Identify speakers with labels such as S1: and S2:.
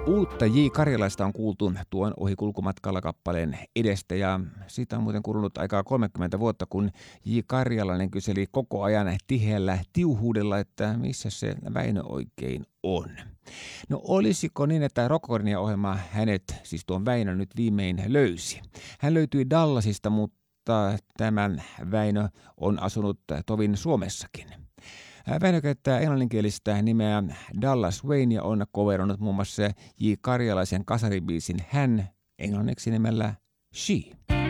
S1: Uutta J. Karjalaista on kuultu tuon ohikulkumatkalla kappaleen edestä ja siitä on muuten kulunut aikaa 30 vuotta, kun J. Karjalainen kyseli koko ajan tiheällä tiuhuudella, että missä se Väinö oikein on. No olisiko niin, että Rockovernia-ohjelma hänet, siis tuon Väinö, nyt viimein löysi? Hän löytyi Dallasista, mutta tämän Väinö on asunut tovin Suomessakin. Väinö käyttää englanninkielistä nimeä Dallas Wayne ja on coverannut muun muassa J. Karjalaisen kasaribiisin Hän englanniksi nimellä She.